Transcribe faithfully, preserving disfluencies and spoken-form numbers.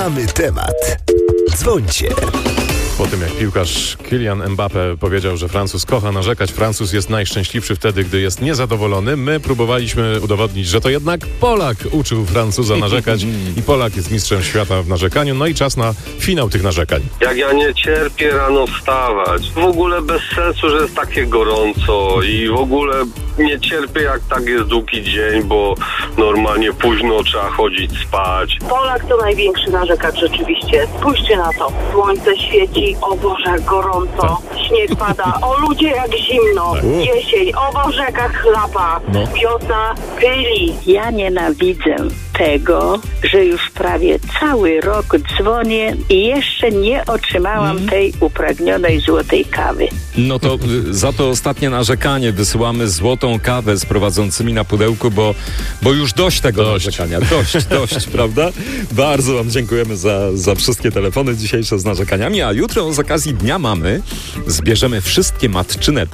Mamy temat. Dzwońcie. Po tym jak piłkarz Kylian Mbappé powiedział, że Francuz kocha narzekać, Francuz jest najszczęśliwszy wtedy, gdy jest niezadowolony, my próbowaliśmy udowodnić, że to jednak Polak uczył Francuza narzekać i Polak jest mistrzem świata w narzekaniu. No i czas na finał tych narzekań. Jak ja nie cierpię rano wstawać. W ogóle bez sensu, że jest takie gorąco i w ogóle nie cierpię, jak tak jest długi dzień, bo normalnie późno trzeba chodzić spać. Polak to największy narzekacz rzeczywiście. Spójrzcie na to. Słońce świeci, o Boże, jak gorąco. Śnieg pada, o ludzie, jak zimno. Jesień, o Boże, jaka chlapa. No. Wiosna pyli. Ja nienawidzę tego, że już prawie cały rok dzwonię i jeszcze nie otrzymałam Mm. tej upragnionej złotej kawy. No to y, za to ostatnie narzekanie wysyłamy złotą kawę z prowadzącymi na pudełku, bo, bo już dość tego Dość. narzekania. Dość, dość, prawda? Bardzo wam dziękujemy za, za wszystkie telefony dzisiejsze z narzekaniami, a jutro z okazji Dnia Mamy zbierzemy wszystkie matczyne